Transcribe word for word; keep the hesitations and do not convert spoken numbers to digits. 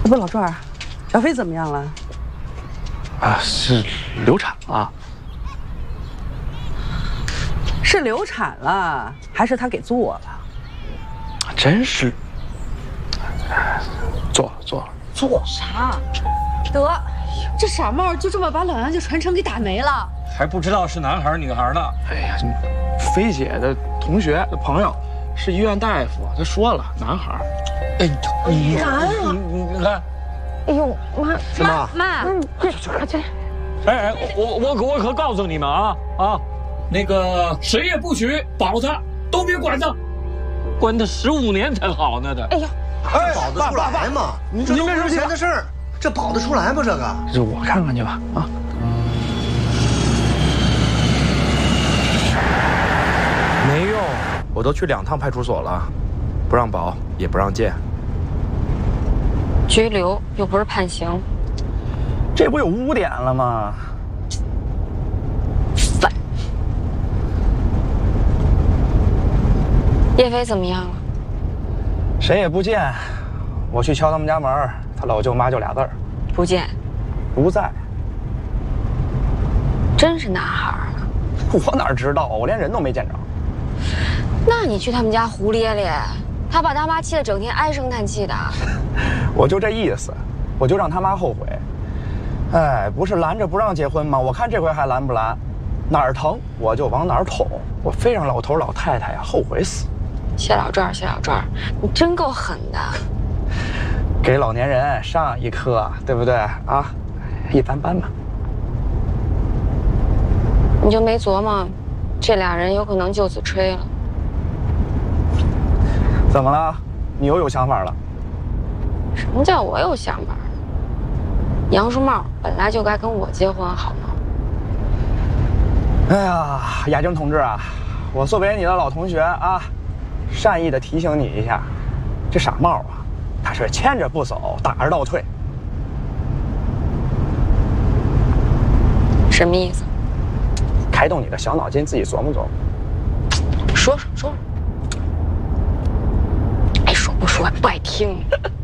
不，老壮，小飞怎么样了？ 啊，是流产了。 是流产了，还是他给做了？ 真是，做了做了做啥？得，这傻帽就这么把老杨家传承给打没了， 还不知道是男孩女孩呢。 哎呀，飞姐的同学的朋友是医院大夫，他说了，男孩。哎，你你你你看， 哎呦妈妈妈， 快去快去！哎哎，我我我可告诉你们啊啊，那个谁也不许保他，都别管他，关他十五年才好呢的。 哎呦， 哎，保得出来吗？您这没钱的事儿，这保得出来吗？这个， 这我看看去吧啊。 没用，我都去两趟派出所了，不让保也不让见。 拘留又不是判刑， 这不有污点了吗？ 烦。叶飞怎么样了？ 谁也不见，我去敲他们家门，他老舅妈就俩字儿： 不见。 不在。 真是男孩啊？ 我哪知道啊，我连人都没见着。 那你去他们家胡咧咧，他把他妈气得整天唉声叹气的。 我就这意思，我就让他妈后悔。哎，不是拦着不让结婚吗？我看这回还拦不拦？哪儿疼我就往哪儿捅，我非让老头老太太呀后悔死。 谢老壮，谢老壮，你真够狠的。 给老年人上一课，对不对啊？一般般吧。 你就没琢磨，这俩人有可能就此吹了。 怎么了？你又有想法了？ 什么叫我有想法？杨树茂本来就该跟我结婚，好吗？ 哎呀，亚晶同志啊，我作为你的老同学啊，善意的提醒你一下，这傻帽啊，他是牵着不走，打着倒退。 什么意思？ 开动你的小脑筋，自己琢磨琢磨。 说说说。爱说不说，不爱听。